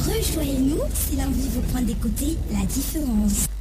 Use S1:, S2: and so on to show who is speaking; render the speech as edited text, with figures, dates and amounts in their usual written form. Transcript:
S1: Rejoignez-nous, c'est l'un de vos points d'écouter la différence.